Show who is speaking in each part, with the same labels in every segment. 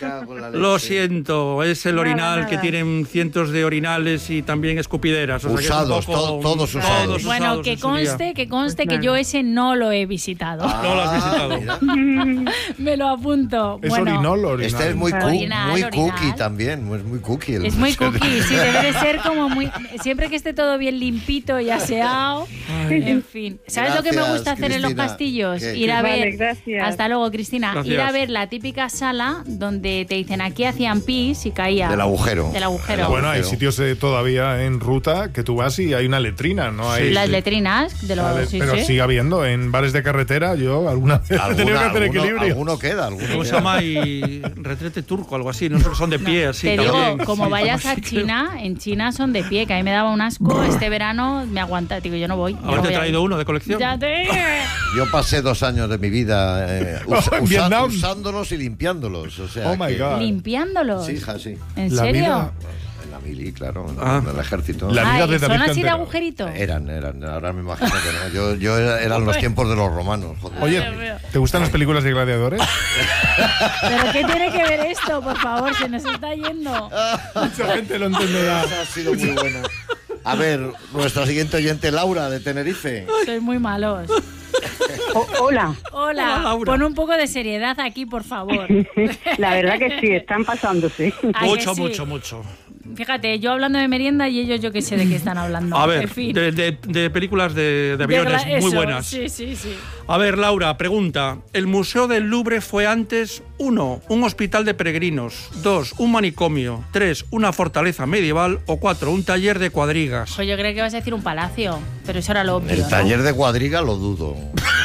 Speaker 1: cago en la leche.
Speaker 2: Lo siento, es el orinal
Speaker 3: Nada.
Speaker 2: que tienen cientos de orinales y también escupideras. O sea que es un
Speaker 1: Usados,
Speaker 2: poco-
Speaker 1: todos usados.
Speaker 3: Bueno,
Speaker 2: usados
Speaker 3: que
Speaker 2: en su día.
Speaker 3: conste que yo ese no lo he visitado.
Speaker 2: No lo has visitado.
Speaker 1: Mira.
Speaker 3: Me lo apunto.
Speaker 4: Es
Speaker 3: Bueno,
Speaker 4: orinol o orinal.
Speaker 1: Este es muy,
Speaker 3: Orinal,
Speaker 1: muy
Speaker 3: orinal.
Speaker 1: cookie también, es muy cookie. el
Speaker 3: es muy
Speaker 1: museo de-
Speaker 3: cookie, sí, debe de ser como muy... Siempre que esté todo bien limpito y aseado. En fin. ¿Sabes lo que me
Speaker 1: Gracias,
Speaker 3: gusta hacer en los
Speaker 1: Cristina.
Speaker 3: castillos?
Speaker 1: ¿Qué?
Speaker 3: Ir a
Speaker 5: Vale,
Speaker 3: ver...
Speaker 5: gracias.
Speaker 3: Hasta luego, Cristina.
Speaker 2: Gracias.
Speaker 3: Ir a ver la típica sala donde te dicen aquí hacían pis y caía.
Speaker 1: Del agujero.
Speaker 3: Del agujero.
Speaker 4: Bueno, hay
Speaker 1: Pero-
Speaker 4: sitios todavía en ruta que tú vas y hay una letrina, ¿no? Hay,
Speaker 3: Las letrinas de los...
Speaker 4: Vale,
Speaker 3: sí,
Speaker 4: pero
Speaker 3: sí.
Speaker 4: sigue habiendo en bares de carretera. Yo alguna vez he tenido que hacer equilibrio.
Speaker 1: Alguno queda, alguno
Speaker 2: ¿Cómo se
Speaker 1: queda.
Speaker 2: llama? Y retrete turco, algo así. No sé, son de pie, así.
Speaker 3: Te digo,
Speaker 2: también.
Speaker 3: como
Speaker 2: Sí,
Speaker 3: vayas a
Speaker 2: sí, creo.
Speaker 3: China, en China son de pie, que a mí me daba un asco. Este verano me aguanta. Digo, yo no voy. yo no
Speaker 2: Ahora te he
Speaker 3: voy a
Speaker 2: traído
Speaker 3: ir.
Speaker 2: uno de colección.
Speaker 3: Ya te...
Speaker 1: Yo pasé 2 años de mi vida
Speaker 4: En Vietnam.
Speaker 1: usándolos y limpiándolos. O sea,
Speaker 4: Oh my
Speaker 1: que-
Speaker 4: God.
Speaker 3: Limpiándolos.
Speaker 1: Sí, hija, sí.
Speaker 3: ¿En
Speaker 4: La
Speaker 3: serio?
Speaker 4: vida-
Speaker 1: En la mili, claro,
Speaker 2: Ah.
Speaker 1: en el ejército.
Speaker 4: La vida de
Speaker 3: ¿son
Speaker 4: David
Speaker 3: así de
Speaker 4: Cantero.
Speaker 3: agujerito?
Speaker 1: Eran, ahora me imagino que no. Eran los tiempos de los romanos. Joder.
Speaker 4: Oye, ¿te gustan las películas de gladiadores?
Speaker 3: ¿Pero qué tiene que ver esto? Por favor, se nos está yendo.
Speaker 4: Mucha gente lo entenderá.
Speaker 1: Esa ha sido muy buena. A ver, nuestra siguiente oyente, Laura, de Tenerife.
Speaker 3: Sois muy malos.
Speaker 5: Hola.
Speaker 3: Hola,
Speaker 2: Laura.
Speaker 3: pon un poco de seriedad aquí, por favor.
Speaker 5: La verdad que sí, están pasándose.
Speaker 3: ¿A que
Speaker 2: Mucho,
Speaker 3: sí?
Speaker 2: mucho, mucho.
Speaker 3: Fíjate, yo hablando de merienda y ellos yo que sé de qué están hablando.
Speaker 2: A ver,
Speaker 3: En fin.
Speaker 2: de películas de aviones muy
Speaker 3: Eso,
Speaker 2: buenas.
Speaker 3: Sí, sí, sí.
Speaker 2: A ver, Laura, pregunta. ¿El Museo del Louvre fue antes 1. Un hospital de peregrinos, 2. Un manicomio, 3. Una fortaleza medieval o 4. Un taller de cuadrigas?
Speaker 3: Pues yo creo que vas a decir un palacio, pero eso era lo obvio,
Speaker 1: El
Speaker 3: ¿no?
Speaker 1: taller de cuadriga lo dudo.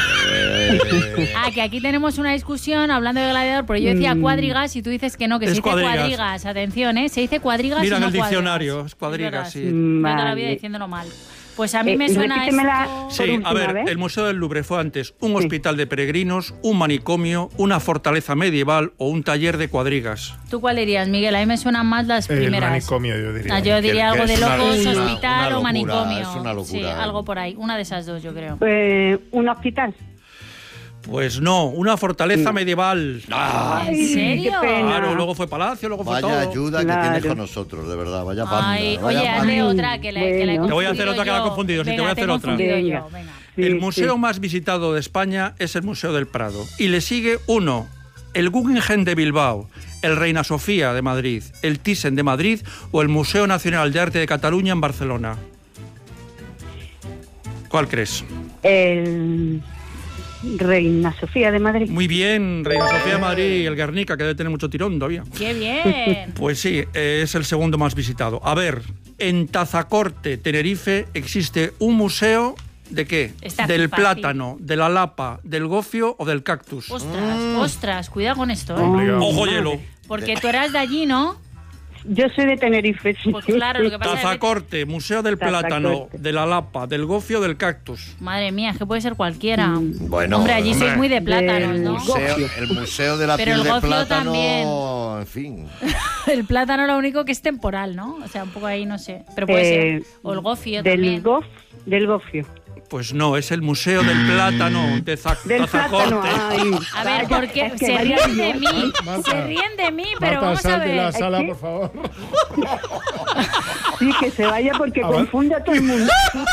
Speaker 3: Ah, que aquí tenemos una discusión hablando de gladiador, pero yo decía cuadrigas y tú dices que no, que
Speaker 2: Es
Speaker 3: se dice
Speaker 2: cuadrigas.
Speaker 3: cuadrigas. Atención, ¿eh? Se dice cuadrigas
Speaker 2: Mira
Speaker 3: y
Speaker 2: en
Speaker 3: no
Speaker 2: el
Speaker 3: cuadrigas.
Speaker 2: diccionario, es cuadrigas,
Speaker 3: verdad.
Speaker 2: sí.
Speaker 3: Yo toda la vida
Speaker 5: Vale.
Speaker 3: diciéndolo mal. Pues a mí me suena
Speaker 5: repítemela.
Speaker 3: esto...
Speaker 2: Sí,
Speaker 5: Por
Speaker 2: a
Speaker 5: última
Speaker 2: ver,
Speaker 5: vez.
Speaker 2: el Museo del Louvre fue antes un hospital de peregrinos, un manicomio, una fortaleza medieval o un taller de cuadrigas.
Speaker 3: ¿Tú cuál dirías, Miguel? A mí me suenan más las
Speaker 4: El
Speaker 3: primeras.
Speaker 4: manicomio, yo diría.
Speaker 3: Ah, yo diría
Speaker 1: Que
Speaker 3: algo
Speaker 1: es
Speaker 3: de
Speaker 1: una-
Speaker 3: locos,
Speaker 1: es una
Speaker 3: hospital o
Speaker 1: locura,
Speaker 3: manicomio.
Speaker 1: es una locura.
Speaker 3: Sí, algo por ahí. Una de esas dos, yo creo.
Speaker 5: Un hospital.
Speaker 2: Pues no, una fortaleza medieval.
Speaker 3: ¿En serio?
Speaker 5: qué pena.
Speaker 2: Claro, luego fue palacio, luego fue
Speaker 1: Vaya
Speaker 2: todo.
Speaker 1: ayuda que
Speaker 5: Claro.
Speaker 1: tienes con nosotros, de verdad. Vaya banda.
Speaker 3: Ay,
Speaker 1: vaya
Speaker 3: oye,
Speaker 1: banda.
Speaker 3: hazle otra que la he
Speaker 5: Bueno.
Speaker 2: Te voy a hacer
Speaker 3: confundido
Speaker 2: otra que la he
Speaker 3: yo.
Speaker 2: confundido, sí, te
Speaker 3: Venga,
Speaker 2: voy a hacer
Speaker 3: he
Speaker 2: otra.
Speaker 3: confundido
Speaker 5: Venga.
Speaker 3: yo, venga.
Speaker 5: Sí,
Speaker 2: El museo
Speaker 5: sí.
Speaker 2: más visitado de España es el Museo del Prado. Y le sigue 1. El Guggenheim de Bilbao, el Reina Sofía de Madrid, el Thyssen de Madrid o el Museo Nacional de Arte de Cataluña en Barcelona. ¿Cuál crees?
Speaker 5: El Reina Sofía de Madrid.
Speaker 2: Muy bien, Reina Sofía de Madrid y el Guernica, que debe tener mucho tirón todavía.
Speaker 3: ¡Qué bien!
Speaker 2: Pues sí, es el segundo más visitado. A ver, en Tazacorte, Tenerife, existe un museo ¿de qué?
Speaker 3: Está
Speaker 2: Del
Speaker 3: fácil.
Speaker 2: plátano, de la lapa, del gofio o del cactus.
Speaker 3: Ostras, ostras, cuidado con esto, ¿eh?
Speaker 4: Obligado.
Speaker 2: Ojo hielo.
Speaker 3: Porque tú eras de allí, ¿no?
Speaker 5: Yo soy de Tenerife. Sí.
Speaker 3: Pues claro, lo que pasa es que...
Speaker 2: Tazacorte, Museo del Plátano,
Speaker 5: Tazacorte.
Speaker 2: de la lapa, del gofio o del cactus.
Speaker 3: Madre mía, es que puede ser cualquiera.
Speaker 1: Bueno,
Speaker 3: Hombre, allí
Speaker 1: hombre,
Speaker 3: sois muy de plátanos,
Speaker 5: del
Speaker 3: ¿no?
Speaker 1: el museo de la
Speaker 3: Pero
Speaker 1: piel
Speaker 3: el
Speaker 1: de
Speaker 3: gofio
Speaker 1: plátano,
Speaker 3: también.
Speaker 1: en fin.
Speaker 3: El plátano lo único que es temporal, ¿no? O sea, un poco ahí, no sé. Pero puede ser. O el gofio también.
Speaker 5: Del gofio.
Speaker 2: Pues no, es el Museo del Plátano de
Speaker 5: Del plátano.
Speaker 2: Tazacorte.
Speaker 5: Ay,
Speaker 3: A ver,
Speaker 5: vaya,
Speaker 3: porque
Speaker 5: es que
Speaker 3: se
Speaker 5: vaya
Speaker 3: ríen de
Speaker 5: bien.
Speaker 3: mí.
Speaker 4: Marta.
Speaker 3: Se ríen de mí, pero
Speaker 4: Marta,
Speaker 3: vamos a
Speaker 4: sal de la
Speaker 3: ver.
Speaker 4: sala,
Speaker 5: ¿Aquí?
Speaker 4: por favor.
Speaker 5: Sí, que se vaya porque
Speaker 4: A ver.
Speaker 5: confunde a todo el mundo.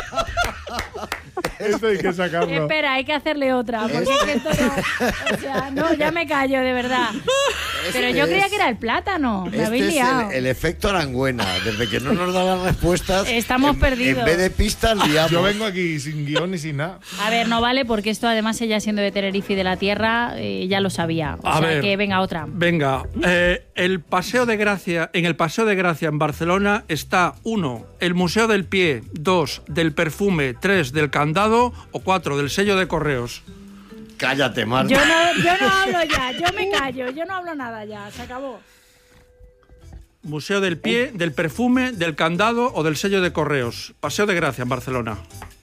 Speaker 4: Esto hay que sacarlo.
Speaker 3: Espera, hay que hacerle otra. Porque es que esto no. O sea, no, ya me callo, de verdad. Pero yo creía que era el plátano. Me habéis
Speaker 1: Este
Speaker 3: liado.
Speaker 1: es el efecto Arangüena. Desde que no nos da las respuestas,
Speaker 3: Estamos perdidos.
Speaker 1: En vez de pistas, liamos.
Speaker 4: Yo vengo aquí sin guión y sin nada.
Speaker 3: A ver, no vale, porque esto además ella siendo de Tenerife y de la tierra, ya lo sabía. O
Speaker 2: A
Speaker 3: sea
Speaker 2: ver.
Speaker 3: que venga otra.
Speaker 2: Venga, el Paseo de Gracia, en el Paseo de Gracia en Barcelona está 1, el Museo del Pie, 2, del perfume, 3, del candado o 4, del sello de correos.
Speaker 1: Cállate, Marta.
Speaker 3: Yo no hablo ya, yo me callo, yo no hablo nada ya, se acabó.
Speaker 2: Museo del Pie, del perfume, del candado o del sello de correos. Paseo de Gracia en Barcelona.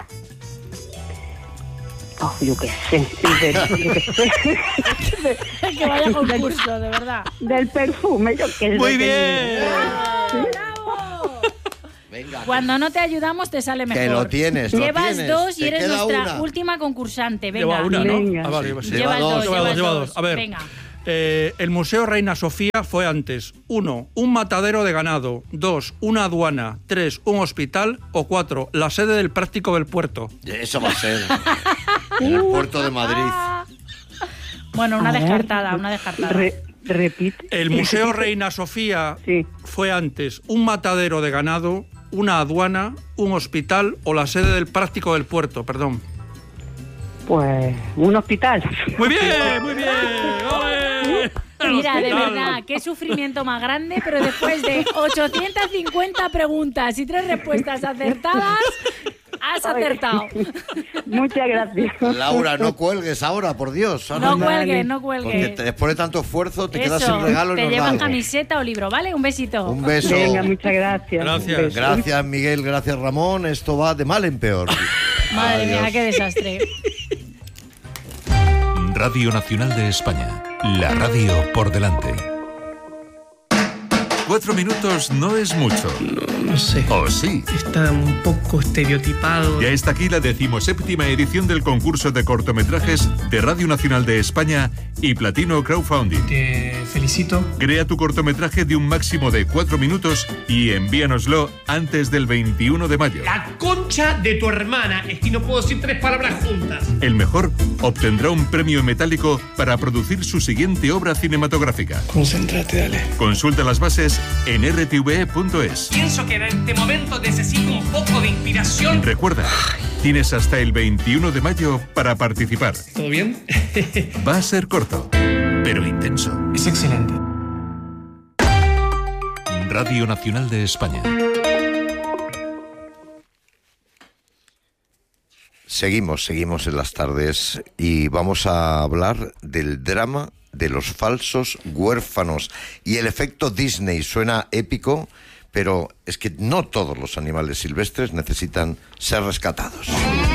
Speaker 5: Oh, yo qué sé. Yo qué sé.
Speaker 3: Que vaya concurso, de verdad.
Speaker 5: Del perfume, yo qué sé.
Speaker 2: Muy bien.
Speaker 3: ¡Bravo!
Speaker 1: Venga,
Speaker 3: Cuando no te ayudamos te sale mejor.
Speaker 1: que lo tienes, lo
Speaker 3: Llevas
Speaker 1: tienes.
Speaker 3: 2 y
Speaker 1: Te
Speaker 3: eres
Speaker 1: queda
Speaker 3: nuestra
Speaker 1: una.
Speaker 3: última concursante. Venga.
Speaker 2: Lleva una, ¿no?
Speaker 5: Venga.
Speaker 2: Ah, vale, sí.
Speaker 1: Lleva dos,
Speaker 2: lleva dos. A ver,
Speaker 3: Venga.
Speaker 2: El Museo Reina Sofía fue antes 1. Un matadero de ganado, 2. Una aduana, 3. Un hospital o 4. La sede del práctico del puerto.
Speaker 1: Eso va a ser en el puerto de Madrid.
Speaker 3: Bueno, una
Speaker 5: A ver,
Speaker 3: descartada.
Speaker 5: Repite.
Speaker 2: El Museo Reina Sofía
Speaker 5: Sí.
Speaker 2: fue antes un matadero de ganado, una aduana, un hospital o la sede del práctico del puerto, perdón.
Speaker 5: Pues un hospital.
Speaker 2: Muy bien, muy bien. ¡Ole! El
Speaker 3: Mira, de
Speaker 2: hospital.
Speaker 3: verdad, qué sufrimiento más grande, pero después de 850 preguntas y 3 respuestas acertadas, has acertado.
Speaker 5: Muchas gracias.
Speaker 1: Laura, no cuelgues ahora, por Dios. Ahora
Speaker 3: No
Speaker 1: ya-
Speaker 3: cuelgues, no
Speaker 1: Porque
Speaker 3: cuelgues.
Speaker 1: después de tanto esfuerzo te quedas
Speaker 3: Eso,
Speaker 1: sin regalo y
Speaker 3: te
Speaker 1: nos da
Speaker 3: llevan
Speaker 1: algo.
Speaker 3: camiseta o libro, ¿vale? Un besito.
Speaker 1: Un beso.
Speaker 5: Venga, muchas gracias.
Speaker 2: Gracias.
Speaker 5: Un beso.
Speaker 1: Gracias, Miguel. Gracias, Ramón. Esto va de mal en peor.
Speaker 3: Madre mía,
Speaker 1: Adiós.
Speaker 3: qué desastre.
Speaker 6: Radio Nacional de España. La radio por delante. 4 minutos no es mucho.
Speaker 7: No sé.
Speaker 6: ¿O sí?
Speaker 7: Está un poco estereotipado.
Speaker 6: Ya está aquí la 17ª edición del concurso de cortometrajes de Radio Nacional de España y Platino Crowdfunding.
Speaker 7: Te felicito.
Speaker 6: Crea tu cortometraje de un máximo de 4 minutos y envíanoslo antes del 21 de mayo.
Speaker 8: La concha de tu hermana. Es que no puedo decir 3 palabras juntas.
Speaker 6: El mejor obtendrá un premio metálico para producir su siguiente obra cinematográfica.
Speaker 7: Concéntrate, dale.
Speaker 6: Consulta las bases en rtve.es.
Speaker 8: Pienso que en este momento necesito un poco de inspiración.
Speaker 6: Recuerda, tienes hasta el 21 de mayo para participar.
Speaker 8: ¿Todo bien?
Speaker 6: Va a ser corto, pero intenso.
Speaker 7: Es excelente.
Speaker 6: Radio Nacional de España.
Speaker 1: Seguimos en las tardes y vamos a hablar del drama de los falsos huérfanos y el efecto Disney. Suena épico, pero es que no todos los animales silvestres necesitan ser rescatados.